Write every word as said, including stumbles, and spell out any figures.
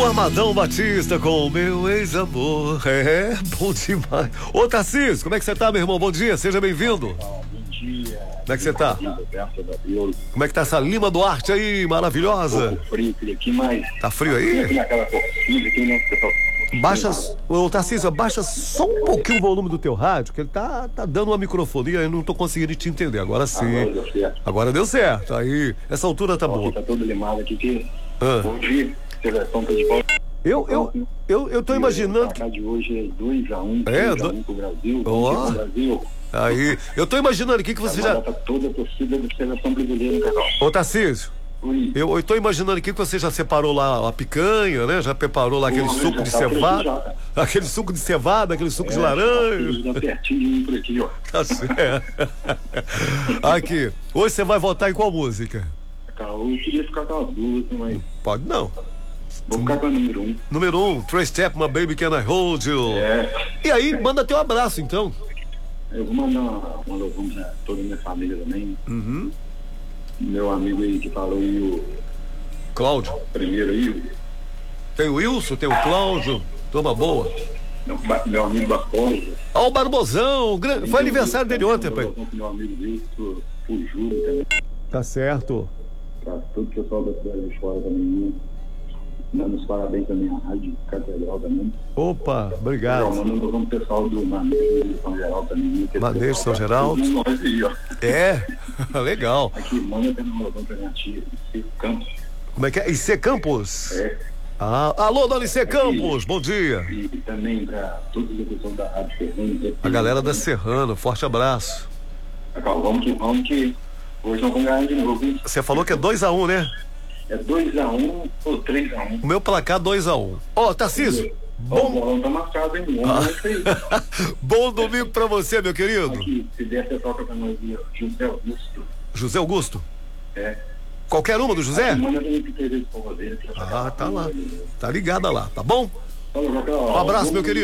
Amadão Batista com o meu ex-amor. É, bom demais. Ô, Tarcísio, como é que você tá, meu irmão? Bom dia, seja bem-vindo. Bom dia. Como é que você tá? Como é que tá essa Lima Duarte aí, maravilhosa? Um pouco frio aqui, mas... Tá frio aí? Naquela cortina aqui, né? Baixa, ô Tarcísio, baixa só um pouquinho o volume do teu rádio, que ele tá, tá dando uma microfonia, eu não tô conseguindo te entender. Agora sim. Agora deu certo. Agora deu certo. Aí, essa altura tá boa. Tá todo limado aqui que... Ah. Bom dia, seleção tá de volta. Eu, eu, eu, eu tô imaginando... O placar de hoje é dois a um, É, dois a do- um pro Brasil. Ó. Bom dia pro Brasil. Aí, eu tô imaginando aqui que você já... Agora tá toda a torcida da seleção brasileira, Carol. Ô, Tarcísio, Ui. eu, eu tô imaginando aqui que você já separou lá a picanha, né? Já preparou lá aquele Pô, suco já de tá por aqui cevada. já. Aquele suco de cevada, aquele suco de É, laranja. tá pertinho de mim por aqui, ó. Tá certo. Aqui, hoje você vai votar em qual música? Carol, eu queria ficar com as duas, mas... Pode não. Vou ficar com a número um. Número um, Three Step, My Baby Can I Hold You. É. E aí, manda teu abraço então. Eu vou mandar uma, uma louvão pra toda a minha família também. Uhum. Meu amigo aí que falou aí, o Cláudio. primeiro aí, o Tem o Wilson, tem o Cláudio. Toma boa. meu, meu amigo Barbosa. Ó, o Barbosão. gran- Foi aniversário dele ontem, pai. Meu amigo Vitor, o Júlio também. Tá certo. Pra todo o pessoal da cidade de fora também. Dando os parabéns também à Rádio Catedral também. Opa, Eu obrigado. mando um louvão pro pessoal do Manejo de São Geraldo também. que Manejo de São pessoal tá Geraldo. tudo nós aí, ó. É, legal. Aqui, manda também um louvão pra minha tia, Cico Campos. Como é que é? I C Campos? É. Ah, alô, dona I C Campos, bom dia. E também para todos os pessoal da Rádio Serrano. A galera da Serrana, forte abraço. Vamos que vamos que hoje nós vamos ganhar de novo, hein? Você falou que é dois a um, né? É dois a um ou três a um. O meu placar dois a um. Ó, Tarcísio, Bom, o bom, bolão tá marcado, hein? Vamos ver isso aí. bom domingo pra você, meu querido. Aqui, se der, você toca pra nós aí, ó. José Augusto. José Augusto. É. Qualquer uma do José? Manda também pro T V de Forrozeiro. Ah, tá lá. Tá ligada lá, tá bom? Falou, Jacó. Um abraço, meu querido.